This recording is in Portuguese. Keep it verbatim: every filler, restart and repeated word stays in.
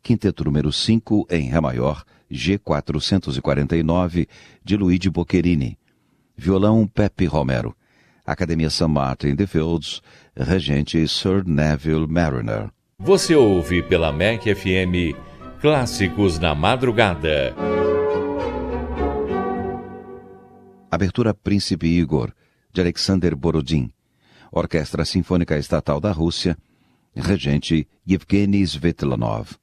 quinteto número cinco em Ré maior, G quatrocentos e quarenta e nove, de Luigi Boccherini. Violão Pepe Romero. Academia Saint Martin in the Fields, regente Sir Neville Marriner. Você ouve pela M E C F M Clássicos na Madrugada. Abertura Príncipe Igor, de Alexander Borodin. Orquestra Sinfônica Estatal da Rússia, regente Yevgeny Svetlanov.